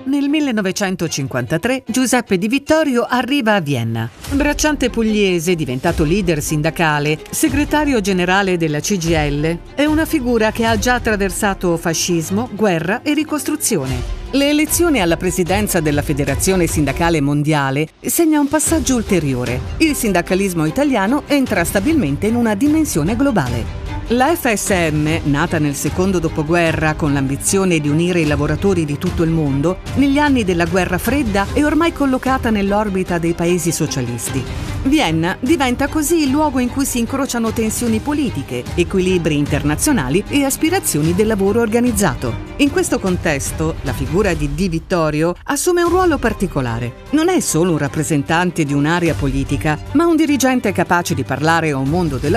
Nel 1953 Giuseppe Di Vittorio arriva a Vienna. Bracciante pugliese, diventato leader sindacale, segretario generale della CGIL, è una figura che ha già attraversato fascismo, guerra e ricostruzione. Le elezioni alla presidenza della Federazione Sindacale Mondiale segna un passaggio ulteriore. Il sindacalismo italiano entra stabilmente in una dimensione globale. La FSM, nata nel secondo dopoguerra con l'ambizione di unire i lavoratori di tutto il mondo, negli anni della guerra fredda è ormai collocata nell'orbita dei paesi socialisti. Vienna diventa così il luogo in cui si incrociano tensioni politiche, equilibri internazionali e aspirazioni del lavoro organizzato. In questo contesto, la figura di Di Vittorio assume un ruolo particolare. Non è solo un rappresentante di un'area politica, ma un dirigente capace di parlare a un mondo del